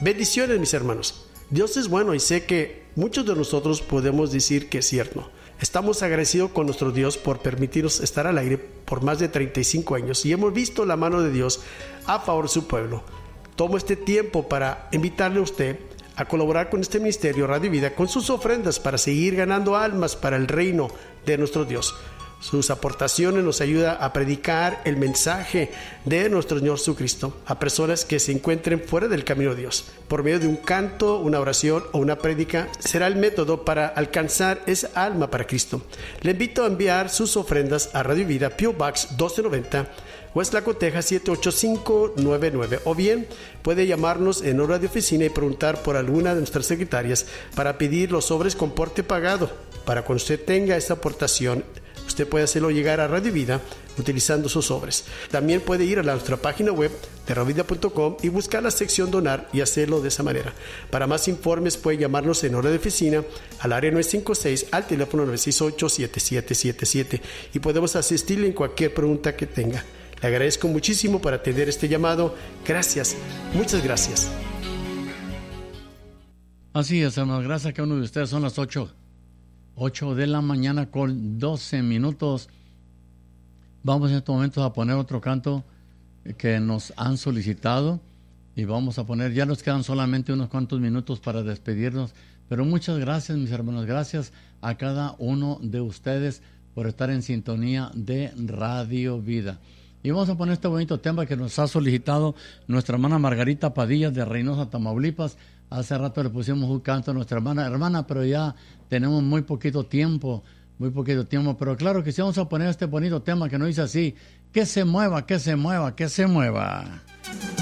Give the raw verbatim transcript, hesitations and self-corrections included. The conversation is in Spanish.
Bendiciones, mis hermanos. Dios es bueno y sé que muchos de nosotros podemos decir que es cierto. Estamos agradecidos con nuestro Dios por permitirnos estar al aire por más de treinta y cinco años y hemos visto la mano de Dios a favor de su pueblo. Tomo este tiempo para invitarle a usted a colaborar con este ministerio Radio Vida con sus ofrendas para seguir ganando almas para el reino de nuestro Dios. Sus aportaciones nos ayudan a predicar el mensaje de nuestro Señor Jesucristo a personas que se encuentren fuera del camino de Dios. Por medio de un canto, una oración o una prédica será el método para alcanzar esa alma para Cristo. Le invito a enviar sus ofrendas a Radio Vida, P O Box doce noventa, West Laco, Texas siete ocho cinco nueve nueve, o bien puede llamarnos en hora de oficina y preguntar por alguna de nuestras secretarias para pedir los sobres con porte pagado. Para cuando usted tenga esta aportación, usted puede hacerlo llegar a Radio Vida utilizando sus sobres. También puede ir a la, nuestra página web de radio vida punto com y buscar la sección donar y hacerlo de esa manera. Para más informes puede llamarnos en hora de oficina al área nueve cinco seis, al teléfono nueve seis ocho, siete siete siete siete, y podemos asistirle en cualquier pregunta que tenga. Le agradezco muchísimo por atender este llamado. Gracias, muchas gracias. Así es, hermanos, gracias a cada uno de ustedes. Son las ocho de la mañana con doce minutos. Vamos en estos momentos a poner otro canto que nos han solicitado y vamos a poner, ya nos quedan solamente unos cuantos minutos para despedirnos, pero muchas gracias, mis hermanos, gracias a cada uno de ustedes por estar en sintonía de Radio Vida. Y vamos a poner este bonito tema que nos ha solicitado nuestra hermana Margarita Padilla de Reynosa, Tamaulipas. Hace rato le pusimos un canto a nuestra hermana, hermana, pero ya tenemos muy poquito tiempo, muy poquito tiempo. Pero claro que sí, vamos a poner este bonito tema que nos dice así: que se mueva, que se mueva, que se mueva.